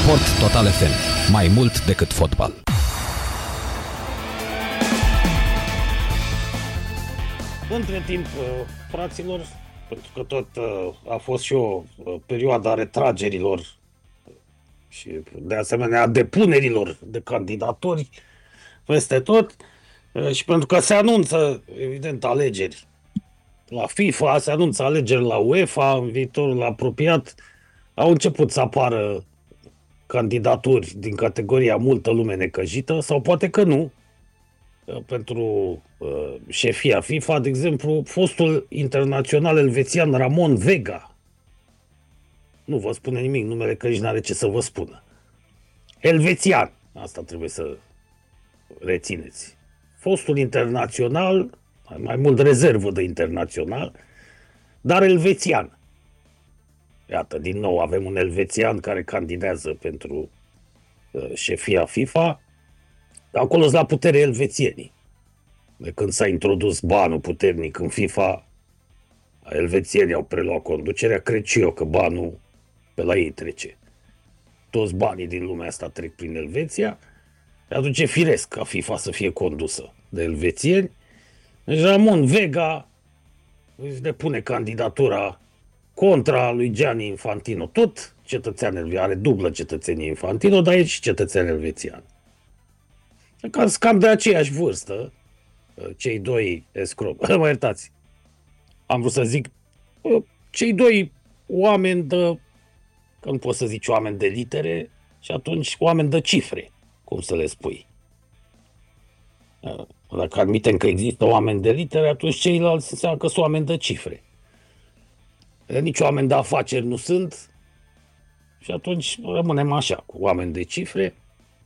Sport Total FM. Mai mult decât fotbal. Între timp, fraților, pentru că tot a fost și o perioadă a retragerilor și de asemenea a depunerilor de candidaturi peste tot, și pentru că se anunță, evident, alegeri la FIFA, se anunță alegeri la UEFA, în viitorul apropiat, au început să apară candidaturi din categoria multă lume necăjită, sau poate că nu, pentru șefia FIFA, de exemplu, fostul internațional elvețian Ramon Vega. Nu vă spune nimic numele, că nici n-are ce să vă spună. Elvețian, asta trebuie să rețineți. Fostul internațional, mai mult rezervă de internațional, dar elvețian. Iată, din nou avem un elvețian care candidează pentru șefia FIFA. Acolo sunt la putere elvețienii. De când s-a introdus banul puternic în FIFA, elvețienii au preluat conducerea. Cred și eu că banul pe la ei trece. Toți banii din lumea asta trec prin Elveția. Atunci e firesc ca FIFA să fie condusă de elvețieni. Deci Ramon Vega își depune candidatura contra lui Gianni Infantino. Tot cetățean elvețian, are dublă cetățenie Infantino, dar e și cetățean elvețian. Cam de aceeași vârstă, cei doi escropi, mă iertați, am vrut să zic, cei doi oameni de, că nu poți să zici oameni de litere, și atunci oameni de cifre, cum să le spui. Dacă admitem că există oameni de litere, atunci ceilalți înseamnă că sunt oameni de cifre. Nici oameni de afaceri nu sunt, și atunci rămânem așa, cu oameni de cifre.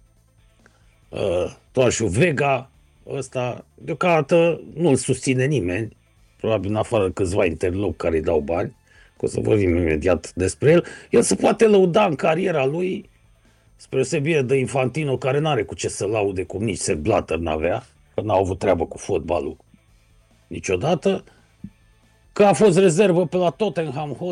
Toașul Vega, ăsta, deocamdată nu îl susține nimeni, probabil în afară câțiva interlopi care îi dau bani, că o să vorbim imediat despre el. El se poate lăuda în cariera lui, spre deosebire de Infantino, care n-are cu ce să laude, cum nici Sepp Blatter n-avea, că n-au avut treabă cu fotbalul niciodată, că a fost rezervă pe la Tottenham